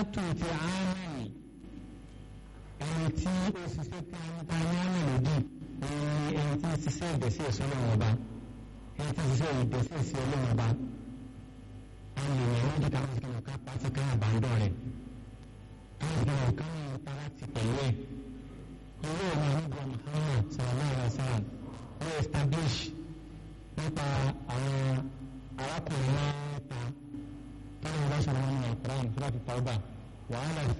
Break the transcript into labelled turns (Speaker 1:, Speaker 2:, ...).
Speaker 1: tù ti ààrẹ ẹni tí ó ṣiṣẹ́ tí a ń ta ní àmì lòdì ẹni tí ń ṣiṣẹ́ ìgbésẹ̀ ìṣọ́nà ọba ẹni tí ń ṣiṣẹ́ ìgbésẹ̀ ìṣẹ́ ọlọ́run ọba àwọn ènìyàn wọ́n jẹ́ ká wọ́n ti kàn ká pàṣẹ ká àbándọ̀ rẹ̀ káwọn ìgbà ká ní tara ti pẹ̀lú ẹ̀ ilé ọmọ àníbọ̀ Muhammad sallallahu alaihi wasallam wọ́n establish nípa àwọn arákùnrin mẹ́ta tọ́lá ìbáṣọ̀rọ̀ wọn ní Al-Qur'an Suratu Tawbah wàhálà